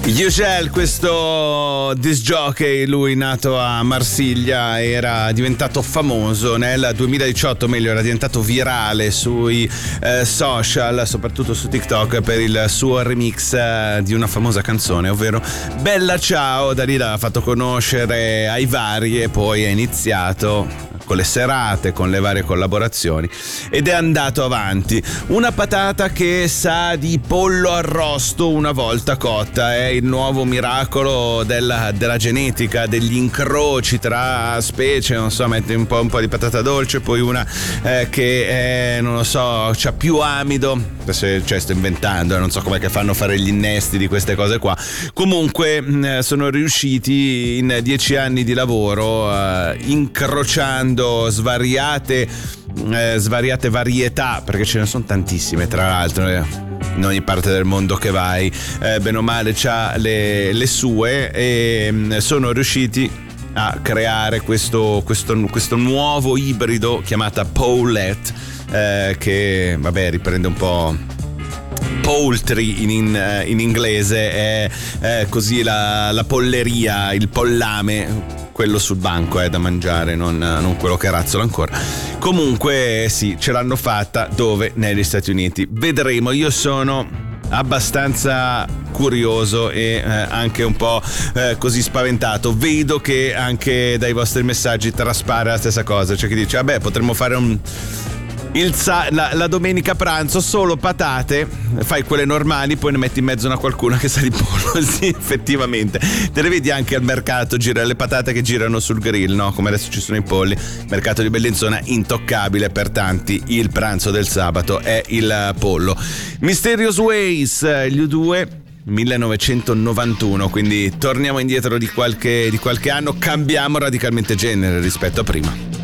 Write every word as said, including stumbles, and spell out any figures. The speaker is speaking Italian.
Yücel, questo disc jockey, lui nato a Marsiglia, era diventato famoso nel duemiladiciotto, meglio era diventato virale sui eh, social, soprattutto su TikTok, per il suo remix eh, di una famosa canzone, ovvero Bella Ciao. Da lì l'ha fatto conoscere ai vari e poi è iniziato con le serate, con le varie collaborazioni, ed è andato avanti. Una patata che sa di pollo arrosto una volta cotta, è il nuovo miracolo della, della genetica, degli incroci tra specie, non so, metti un po', un po' di patata dolce, poi una eh, che è, non lo so, c'ha più amido, adesso cioè, sto inventando, non so com'è che fanno a fare gli innesti di queste cose qua. Comunque mh, sono riusciti in dieci anni di lavoro, eh, incrociando svariate eh, svariate varietà, perché ce ne sono tantissime tra l'altro, eh, in ogni parte del mondo che vai, eh, bene o male c'ha le, le sue, e mh, sono riusciti a creare questo, questo, questo nuovo ibrido chiamata Paulette, eh, che vabbè riprende un po' poultry in, in, in inglese, è, è così la, la polleria, il pollame, quello sul banco è da mangiare, non, non quello che razzola ancora. Comunque sì, ce l'hanno fatta dove? Negli Stati Uniti. Vedremo, io sono abbastanza curioso e eh, anche un po' eh, così spaventato. Vedo che anche dai vostri messaggi traspare la stessa cosa, c'è chi dice vabbè potremmo fare un Il sa- la, la domenica pranzo solo patate, fai quelle normali, poi ne metti in mezzo una qualcuna che sa di pollo. Sì, effettivamente te le vedi anche al mercato, girare le patate che girano sul grill, no? Come adesso ci sono i polli. Mercato di Bellinzona intoccabile per tanti, il pranzo del sabato è il pollo. Mysterious Ways, gli U due, millenovecentonovantuno, quindi torniamo indietro di qualche, di qualche anno, cambiamo radicalmente genere rispetto a prima.